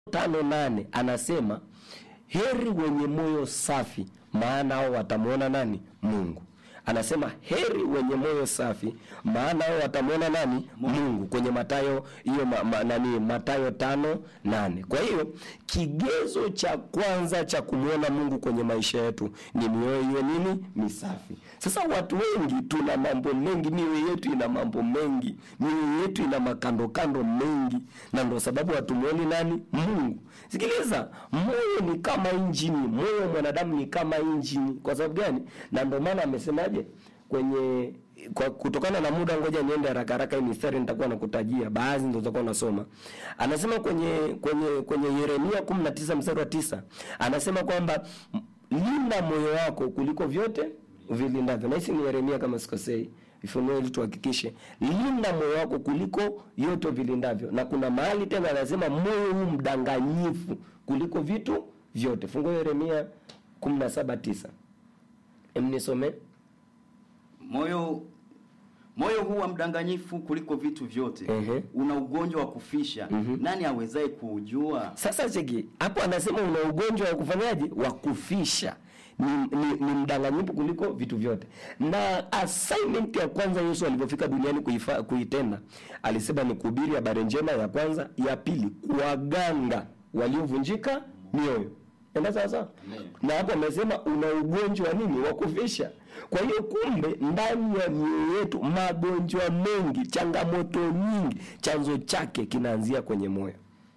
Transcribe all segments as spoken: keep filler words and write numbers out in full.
tano nane anasema heri wenye moyo safi, maana hao watamuona nani? Mungu. Anasema heri wenye moyo safi, maana hao watamuona nani? Mungu. Kwenye Mathayo hiyo ma, ma, nani Mathayo tano nane. Kwa hiyo kigezo cha kwanza cha kumuona Mungu kwenye maisha yetu ni mioyo iwe nini? Misafi. Sasa watu wengi tuna mambo mengi, mioyo yetu ina mambo mengi, mioyo yetu ina makando kando mengi, na ndio sababu hatumuoni nani? Mungu. Sikiliza, moyo ni kama injini, moyo mwanadamu ni kama injini. Kwa sababu gani? Na ndio maana amesemaje kwenye, kwa kutokana na muda ngoja niende haraka haraka, hii mistari nitakuwa nakutajia baadhi ndio utakuwa unasoma. Anasema kwenye kwenye kwenye Yeremia kumi na tisa mstari wa tisa, anasema kwamba linda moyo wako kuliko vyote vilindavyo. Na hisi ni Yeremia kama sikosei. Ifunue ili tuhakikishe. Linda moyo wako kuliko yote vilindavyo. Na kuna mahali tena anasema moyo huu mdanganyifu kuliko vitu vyote. Fungua Yeremia kumi na saba tisa. Emnisome. Moyo moyo huu mdanganyifu kuliko vitu vyote. Uh-huh. Una ugonjwa wa kufisha. Uh-huh. Nani awezaye kuujua? Sasa cheki, hapo anasema una ugonjwa wa kufanyaje? Wa kufisha. Ni, ni, ni mdanganyifu kuliko vitu vyote. Na assignment ya kwanza Yesu alipofika duniani kuifa, kuitenda, alisema ni kuhubiri habari njema ya kwanza, ya pili kuwaganga waliovunjika mioyo. Enda sasa. Na hapo amesema una ugonjwa wa nini? Wa kufisha. Kwa hiyo kumbe ndani ya mioyo yetu magonjwa mengi, changamoto nyingi, chanzo chake kinaanzia kwenye moyo.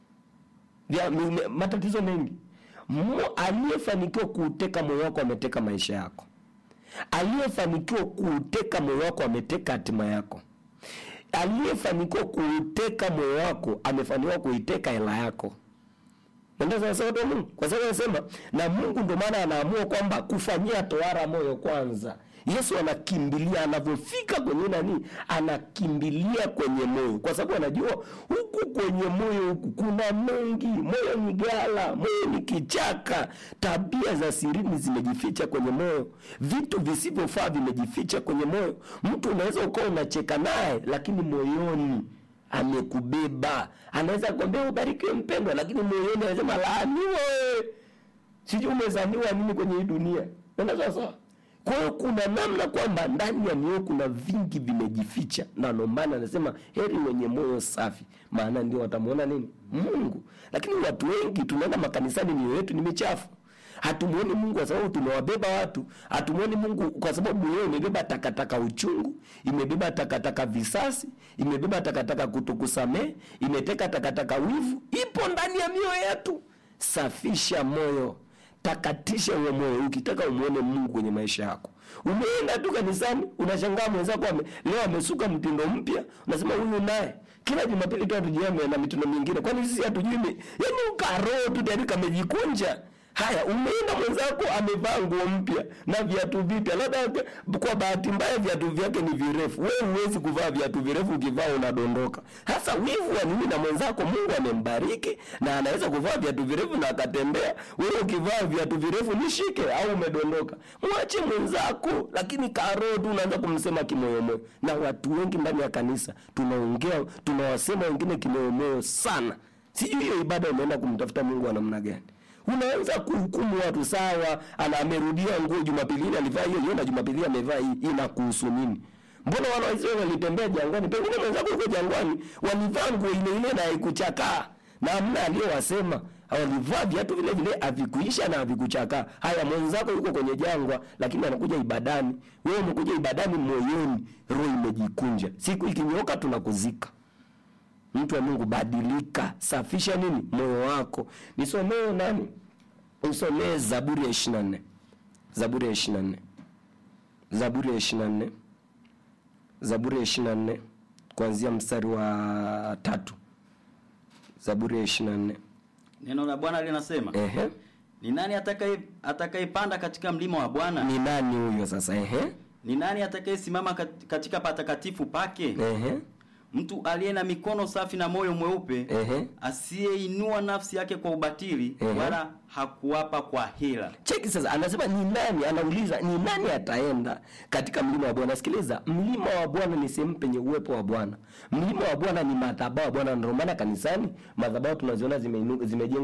Vya matatizo mengi. Mo aliyefanikiwa kuuteka moyo wako ameteka maisha yako. Aliyefanikiwa kuuteka moyo wako ameteka hatima yako. Aliyefanikiwa kuuteka moyo wako amefanikiwa kuiteka hela yako. Ndio sasa ndio Mungu. Kwa sababu anasema na Mungu ndio maana anaamua kwamba kufanyia tohara moyo kwanza. Yesu anakimbilia anapofika kwenye nani? Anakimbilia kwenye moyo. Kwa sababu anajua huku kwenye moyo huku kuna mengi. Moyo ni ghala, moyo ni kichaka. Tabia za sirini zimejificha kwenye moyo. Vitu visivyofaa vimejificha kwenye moyo. Mtu unaweza ukawa unacheka naye lakini moyoni amekubeba. Anaweza kuambia ubarikiwe mpendwa, lakini moyoni anasema laaniwe. Sijui umezaniwa nini kwenye hii dunia. Ndio sasa. Kwa hiyo kuna namna kwamba ndani ya mioyo kuna vingi vimejificha, na ndio maana anasema heri wenye moyo safi, maana ndio watamuona nini? Mungu. Lakini watu wengi tunaenda makanisani, mioyo yetu ni michafu. Hatumuoni Mungu kwa sababu tumewabeba watu. Hatumuoni Mungu kwa sababu yeye imebeba takataka uchungu, imebeba takataka visasi, imebeba takataka kutokusamee, imeteka takataka wivu, ipo ndani ya mioyo yetu. Safisha moyo. Takatisha huo moyo ukitaka umuone Mungu kwenye maisha yako. Umeenda tu kanisani, unashangaa mwenzako ame, leo amesuka mtindo mpya, unasema huyu naye kila Jumapili tu atujiame na mitindo mingine. Kwani sisi hatujui? Yaani ukaro tu tayari kamejikunja. Haya, umeenda mwenzako amevaa nguo mpya na viatu vipya. Labda kwa bahati mbaya viatu vyake ni virefu. Wewe huwezi kuvaa viatu virefu, ukivaa unadondoka. Hasa wivu wa nini na mwenzako Mungu amembariki na anaweza kuvaa viatu virefu na akatembea. Wewe ukivaa viatu virefu nishike au umedondoka. Mwache mwenzako, lakini karo tu unaanza kumsema kimoyomoyo. Na watu wengi ndani ya kanisa tunaongea, tunawasema wengine kimoyomoyo sana. Sijui hiyo ibada imeenda kumtafuta Mungu wa namna gani. Unaanza kuhukumu watu sawa, ana amerudia nguo Jumapili ile alivaa hiyo hiyo na Jumapili amevaa hii, inakuhusu nini? Mbona wana Israeli walitembea jangwani? Pengine mwenzako yuko jangwani, walivaa nguo ile ile na haikuchakaa. Na amna aliyowasema, walivaa viatu vile vile havikuisha na havikuchakaa. Haya, mwenzako yuko kwenye jangwa lakini anakuja ibadani. Wewe umekuja ibadani moyoni, roho imejikunja. Siku ikinyoka tunakuzika. Mtu wa Mungu, badilika, safisha nini? Moyo wako. Nisomee nani? Nisomee Zaburi ya ishirini na nne. Zaburi ya ishirini na nne. Zaburi ya ishirini na nne. Zaburi ya ishirini na nne kuanzia mstari wa tatu. Zaburi ya ishirini na nne. Neno la Bwana linasema, ehe, ni nani atakaye atakayepanda katika mlima wa Bwana? Ni nani huyo sasa? Ehe. Ni nani atakayesimama katika patakatifu pake? Ehe. mtu aliye na mikono safi na moyo mweupe, Ehe. asiyeinua nafsi yake kwa ubatili, Ehe. wala hakuapa kwa hila. Cheki sasa, anasema ni nani, anauliza ni nani ataenda katika mlima wa Bwana. Sikiliza, mlima wa Bwana ni sehemu penye uwepo wa Bwana. Mlima wa Bwana ni madhabahu ya Bwana. Ndio maana kanisani madhabahu tunaziona zimejengwa